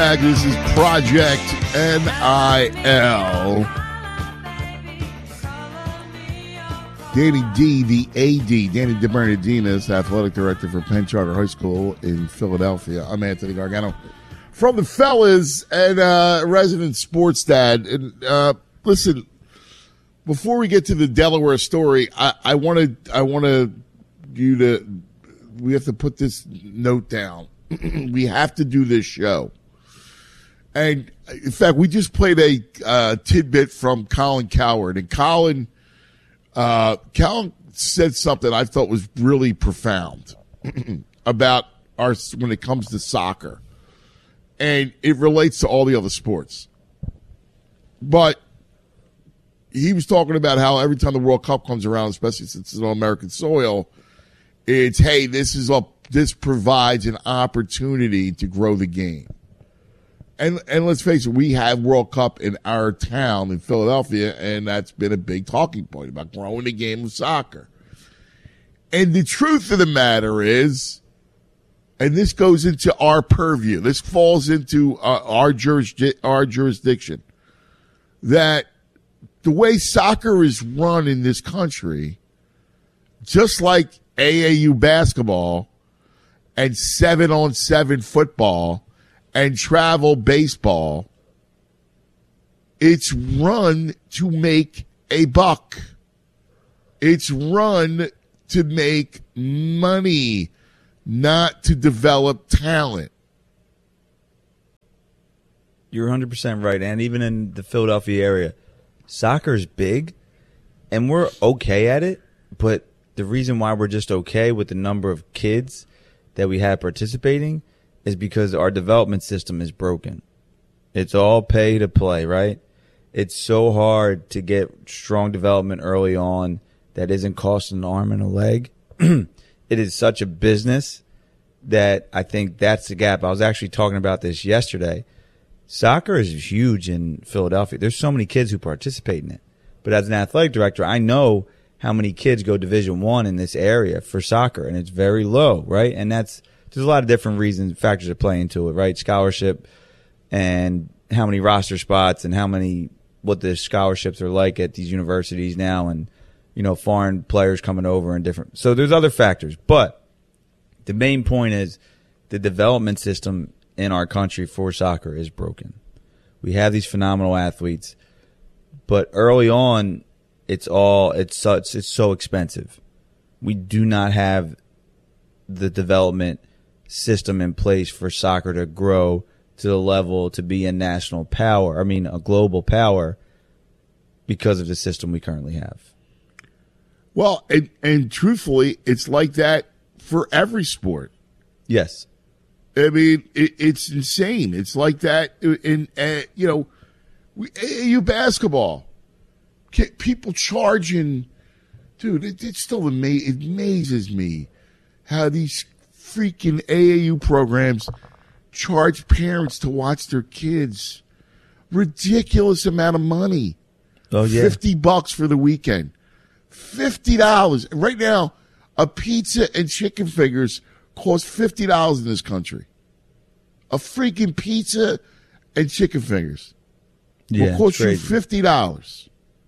This is Project NIL. Danny D, the AD, Danny DiBernardinis, athletic director for Penn Charter High School in Philadelphia. I'm Anthony Gargano from the Fellas and resident sports dad. And listen, before we get to the Delaware story, I wanted you to. We have to put this note down. We have to do this show. And in fact, we just played a tidbit from Colin Cowherd, and Colin said something I thought was really profound about when it comes to soccer, and it relates to all the other sports. But he was talking about how every time the World Cup comes around, especially since it's on American soil, it's, hey, this provides an opportunity to grow the game. And let's face it, we have World Cup in our town in Philadelphia, and that's been a big talking point about growing the game of soccer. And the truth of the matter is, and this goes into our purview, this falls into our jurisdiction, that the way soccer is run in this country, just like AAU basketball and 7-on-7 football and travel baseball, it's run to make a buck. It's run to make money, not to develop talent. You're 100% right. And even in the Philadelphia area, soccer is big, and we're okay at it, but the reason why we're just okay with the number of kids that we have participating is because our development system is broken. It's all pay to play, right? It's so hard to get strong development early on that isn't costing an arm and a leg. It is such a business that I think that's the gap. I was actually talking about this yesterday. Soccer is huge in Philadelphia. There's so many kids who participate in it. But as an athletic director, I know how many kids go Division I in this area for soccer, and it's very low, right? And there's a lot of different reasons, factors that play into it, right? Scholarship and how many roster spots and what the scholarships are like at these universities now, and, foreign players coming over and different. So there's other factors. But the main point is the development system in our country for soccer is broken. We have these phenomenal athletes, but early on, it's so expensive. We do not have the development system in place for soccer to grow to the level to be a national power. I mean, a global power, because of the system we currently have. Well, and truthfully, it's like that for every sport. Yes. I mean, it's insane. It's like that in AAU basketball. People charging, dude. It still amazes me how these freaking AAU programs charge parents to watch their kids. Ridiculous amount of money. Oh yeah, $50 for the weekend. $50 right now. A pizza and chicken fingers cost $50 in this country. A freaking pizza and chicken fingers will cost you $50.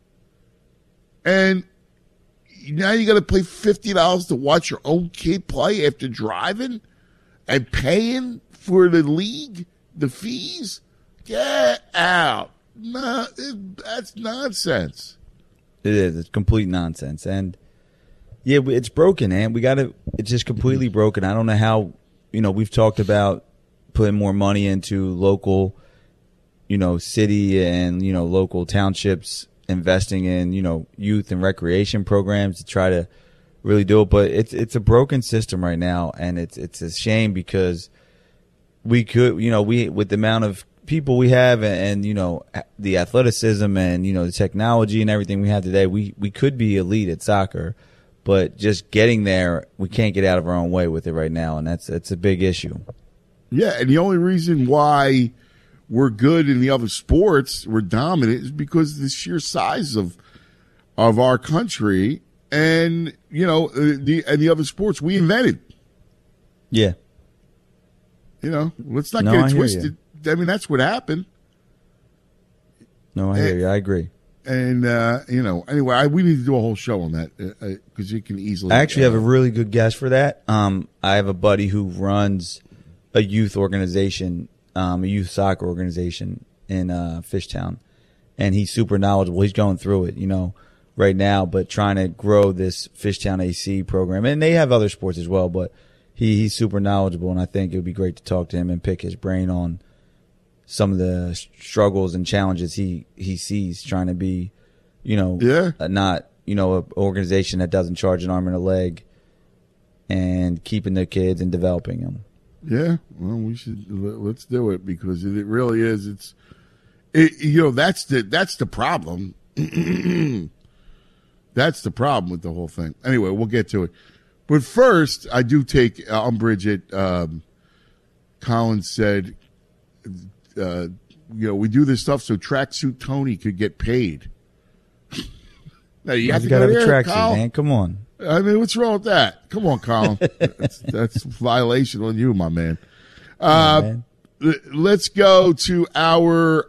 And now you got to pay $50 to watch your own kid play after driving and paying for the league, the fees? Get out. No, that's nonsense. It is. It's complete nonsense. And, yeah, it's broken, and it's just completely broken. I don't know how, we've talked about putting more money into local, city and, local townships, investing in, youth and recreation programs to try to really do it. But it's a broken system right now, and it's a shame because we could, with the amount of people we have and the athleticism and, the technology and everything we have today, we could be elite at soccer, but just getting there, we can't get out of our own way with it right now. And that's a big issue. Yeah. And the only reason why we're good in the other sports, we're dominant, is because of the sheer size of our country and, the other sports we invented. Yeah. Let's not get it twisted. I mean, that's what happened. No, I hear you. I agree. And, anyway, we need to do a whole show on that because you can easily. I actually have a really good guess for that. I have a buddy who runs a youth organization, a youth soccer organization in Fishtown, and he's super knowledgeable. He's going through it, right now, but trying to grow this Fishtown AC program. And they have other sports as well, but he's super knowledgeable, and I think it would be great to talk to him and pick his brain on some of the struggles and challenges he sees trying to be, not, an organization that doesn't charge an arm and a leg and keeping the kids and developing them. Yeah, well, let's do it because it really is. That's the problem. That's the problem with the whole thing. Anyway, we'll get to it. But first, I do take umbrage at Collins said, we do this stuff so Tracksuit Tony could get paid. Now you have to have a tracksuit, man. Come on. I mean, what's wrong with that? Come on, Colin. that's violation on you, my man. Let's go to our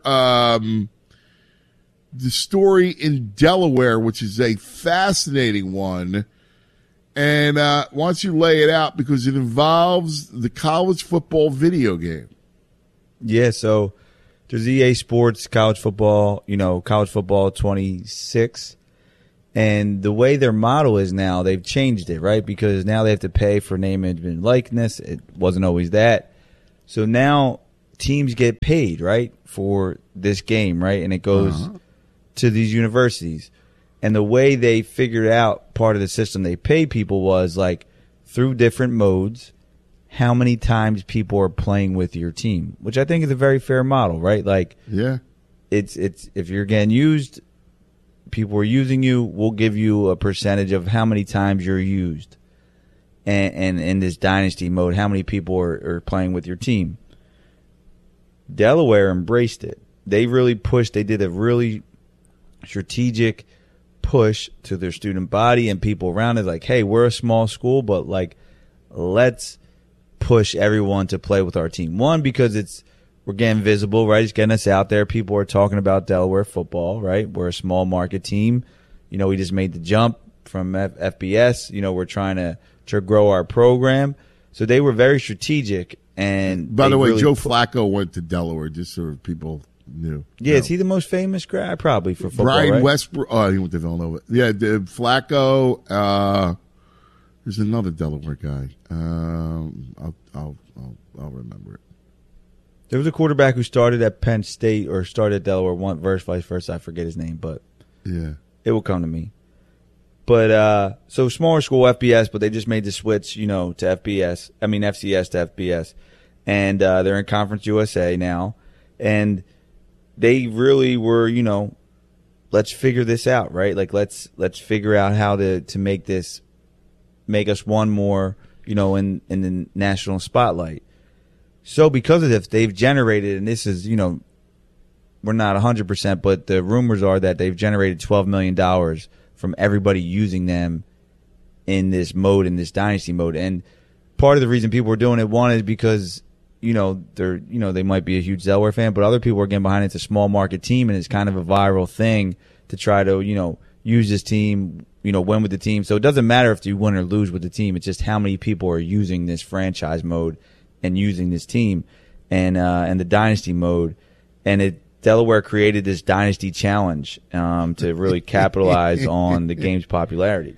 the story in Delaware, which is a fascinating one. And why don't you lay it out because it involves the college football video game. Yeah, so there's EA Sports college football, college football 26. And the way their model is now, they've changed it, right? Because now they have to pay for name, image, and likeness. It wasn't always that. So now teams get paid, right, for this game, right? And it goes to these universities. And the way they figured out part of the system they pay people was like through different modes, how many times people are playing with your team, which I think is a very fair model, right? Like, yeah, it's if you're getting used, people are using you, we'll give you a percentage of how many times you're used. And in this dynasty mode, how many people are playing with your team. Delaware embraced it. They really pushed. They did a really strategic push to their student body and people around it. Like, hey, we're a small school, but like, let's push everyone to play with our team. One, because we're getting visible, right? It's getting us out there. People are talking about Delaware football, right? We're a small market team. We just made the jump from FBS. We're trying to grow our program. So they were very strategic. And by the way, really Joe Flacco went to Delaware, just so people knew. Yeah, is he the most famous guy? Probably for football, Brian right? Westbrook. Oh, he went to Villanova. Yeah, Flacco. There's another Delaware guy. I'll remember it. There was a quarterback who started at Penn State or started at Delaware, vice versa. I forget his name, but yeah, it will come to me. But so smaller school FBS, but they just made the switch, to FCS to FBS, and they're in Conference USA now, and they really were, let's figure this out, right? Like let's figure out how to make us one more, in the national spotlight. So because of this, they've generated, and this is, we're not 100%, but the rumors are that they've generated $12 million from everybody using them in this mode, in this dynasty mode. And part of the reason people are doing it, one is because, they might be a huge Delaware fan, but other people are getting behind it. It's a small market team, and it's kind of a viral thing to try to, use this team, win with the team. So it doesn't matter if you win or lose with the team. It's just how many people are using this franchise mode and using this team and the dynasty mode. And Delaware created this dynasty challenge to really capitalize on the game's popularity.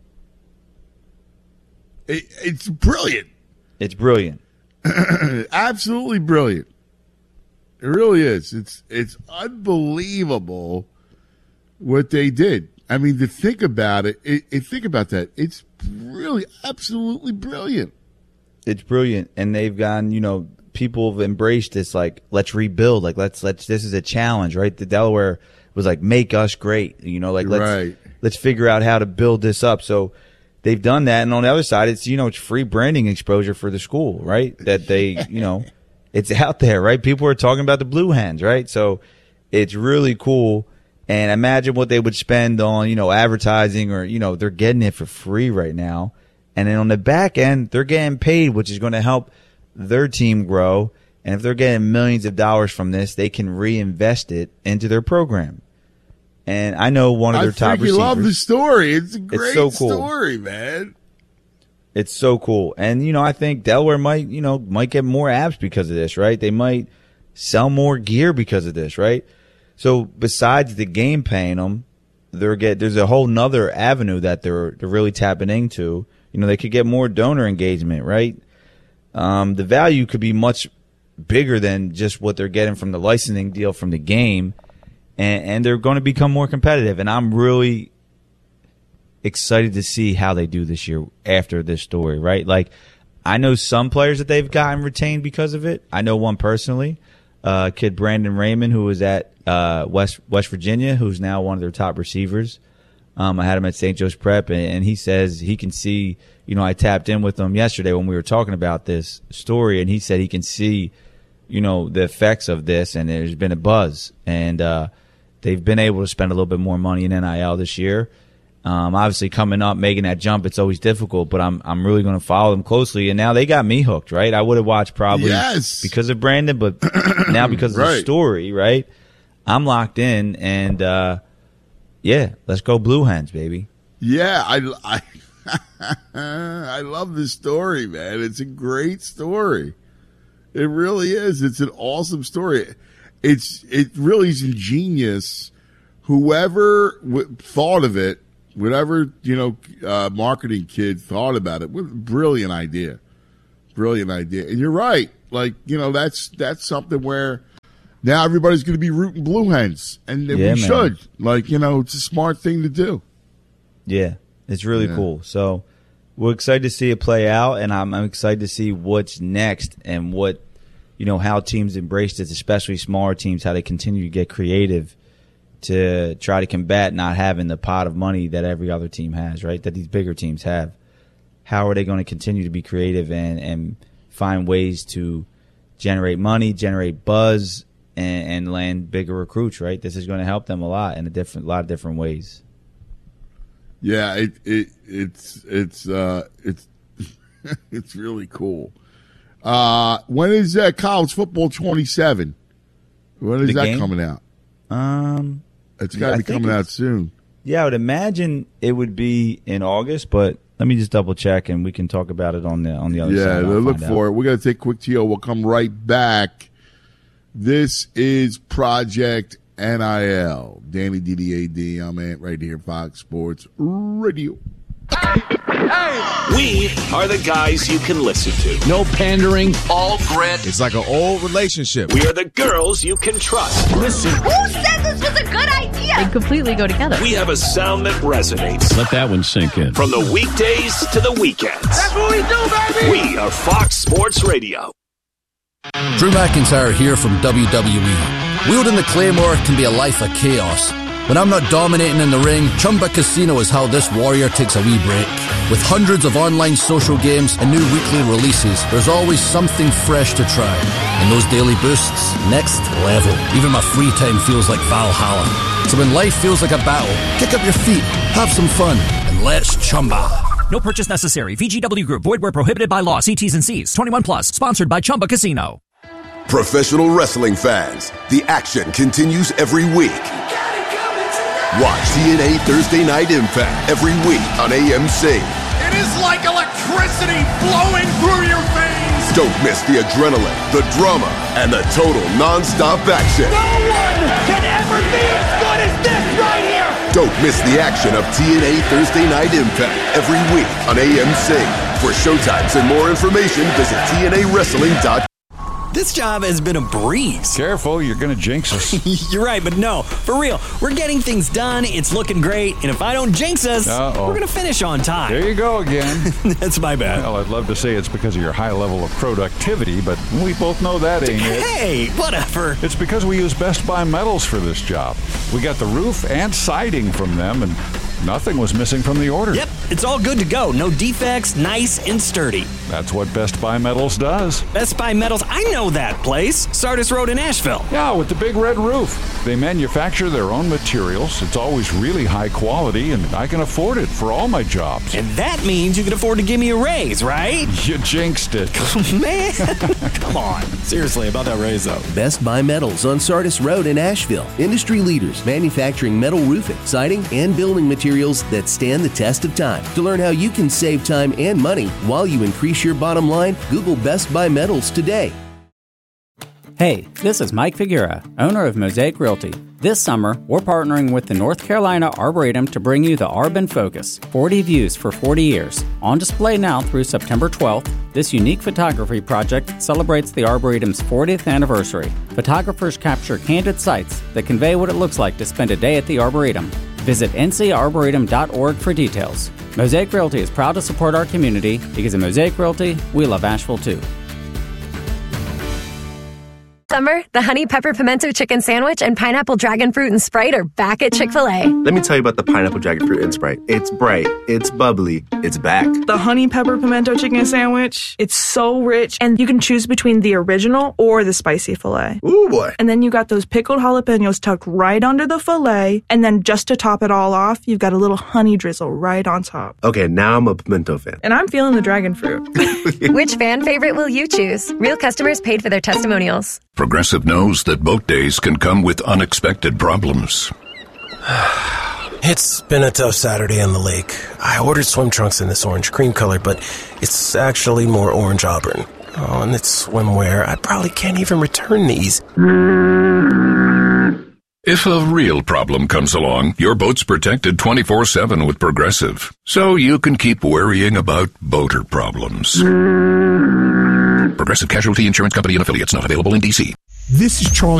It's brilliant. It's brilliant. Absolutely brilliant. It really is. It's unbelievable what they did. I mean, to think about it, think about that. It's really absolutely brilliant. It's brilliant, and they've gone. People have embraced this. Like, let's rebuild. Like, let's. This is a challenge, right? The Delaware was like, make us great. Let's figure out how to build this up. So they've done that, and on the other side, it's it's free branding exposure for the school, right? That they it's out there, right? People are talking about the Blue Hens, right? So it's really cool. And imagine what they would spend on, advertising or, they're getting it for free right now. And then on the back end, they're getting paid, which is going to help their team grow And if they're getting millions of dollars from this, they can reinvest it into their program. And I know one of their top receivers. I love the story. It's a great so cool. story, man. It's so cool. And, I think Delaware might get more apps because of this, right? They might sell more gear because of this, right? So besides the game paying them, there's a whole nother avenue that they're really tapping into. They could get more donor engagement, right? The value could be much bigger than just what they're getting from the licensing deal from the game. And they're going to become more competitive. And I'm really excited to see how they do this year after this story, right? Like, I know some players that they've gotten retained because of it. I know one personally, kid Brandon Raymond, who was at West Virginia, who's now one of their top receivers. I had him at St. Joe's Prep, and he says he can see, I tapped in with him yesterday when we were talking about this story, and he said he can see, the effects of this, and there's been a buzz. And they've been able to spend a little bit more money in NIL this year. Obviously, coming up, making that jump, it's always difficult, but I'm really going to follow them closely. And now they got me hooked, right? I would have watched probably because of Brandon, but now because of the story, right? I'm locked in, and let's go Blue Hens, baby. Yeah, I I love this story, man. It's a great story. It really is. It's an awesome story. It really is ingenious. Whoever thought of it, whatever marketing kid thought about it, brilliant idea. And you're right. Like that's something where now everybody's going to be rooting Blue Hens, and we should. Like it's a smart thing to do. Yeah, it's really cool. So we're excited to see it play out, and I'm excited to see what's next and what how teams embrace this, especially smaller teams, how they continue to get creative to try to combat not having the pot of money that every other team has, right? That these bigger teams have. How are they going to continue to be creative and find ways to generate money, generate buzz, and land bigger recruits, right? This is going to help them a lot in a lot of different ways. Yeah, it's it's really cool. When is college football 27? When is that coming out? It's got to be coming out soon. Yeah, I would imagine it would be in August, but let me just double check and we can talk about it on the other side. Yeah, look for it. We're going to take a quick TO. We'll come right back. This is Project NIL. Danny DDAD. I'm Ant right here, Fox Sports Radio. We are the guys you can listen to. No pandering. All grit. It's like an old relationship. We are the girls you can trust. Listen. Who said this was a good idea? They completely go together. We have a sound that resonates. Let that one sink in. From the weekdays to the weekends. That's what we do, baby! We are Fox Sports Radio. Drew McIntyre here from WWE. Wielding the Claymore can be a life of chaos. When I'm not dominating in the ring, Chumba Casino is how this warrior takes a wee break. With hundreds of online social games and new weekly releases, there's always something fresh to try. And those daily boosts, next level. Even my free time feels like Valhalla. So when life feels like a battle, kick up your feet, have some fun, and let's Chumba. No purchase necessary. VGW Group. Void where prohibited by law. See T's and C's. 21 plus. Sponsored by Chumba Casino. Professional wrestling fans, the action continues every week. Watch TNA Thursday Night Impact every week on AMC. It is like electricity flowing through your veins. Don't miss the adrenaline, the drama, and the total non-stop action. No one can ever be as good as this right here. Don't miss the action of TNA Thursday Night Impact every week on AMC. For showtimes and more information, visit TNAWrestling.com. This job has been a breeze. Careful, you're going to jinx us. You're right, but no, for real. We're getting things done, it's looking great, and if I don't jinx us, we're going to finish on time. There you go again. That's my bad. Well, I'd love to say it's because of your high level of productivity, but we both know that ain't it. Hey, whatever. It's because we use Best Buy metals for this job. We got the roof and siding from them, and Nothing was missing from the order. Yep, it's all good to go. No defects, nice and sturdy. That's what Best Buy Metals does. Best Buy Metals, I know that place. Sardis Road in Asheville. Yeah, with the big red roof. They manufacture their own materials. It's always really high quality, and I can afford it for all my jobs. And that means you can afford to give me a raise, right? You jinxed it. Man, come on. Seriously, about that raise, though. Best Buy Metals on Sardis Road in Asheville. Industry leaders manufacturing metal roofing, siding, and building materials that stand the test of time. To learn how you can save time and money while you increase your bottom line, Google Best Buy Metals today. Hey, this is Mike Figuera, owner of Mosaic Realty. This summer, we're partnering with the North Carolina Arboretum to bring you the Arb in Focus, 40 views for 40 years. On display now through September 12th, this unique photography project celebrates the Arboretum's 40th anniversary. Photographers capture candid sights that convey what it looks like to spend a day at the Arboretum. Visit ncarboretum.org for details. Mosaic Realty is proud to support our community because at Mosaic Realty, we love Asheville too. Summer, the honey pepper pimento chicken sandwich and pineapple dragon fruit and Sprite are back at Chick-fil-A. Let me tell you about the pineapple dragon fruit and Sprite. It's bright, it's bubbly, it's back. The honey pepper pimento chicken sandwich, it's so rich, and you can choose between the original or the spicy filet. Ooh boy. And then you got those pickled jalapenos tucked right under the filet, and then just to top it all off, you've got a little honey drizzle right on top. Okay, now I'm a pimento fan. And I'm feeling the dragon fruit. Which fan favorite will you choose? Real customers paid for their testimonials. Progressive knows that boat days can come with unexpected problems. It's been a tough Saturday on the lake. I ordered swim trunks in this orange cream color, but it's actually more orange auburn. Oh, and it's swimwear. I probably can't even return these. If a real problem comes along, your boat's protected 24/7 with Progressive, so you can keep worrying about boater problems. Progressive Casualty Insurance Company and Affiliates, not available in D.C. This is Charlie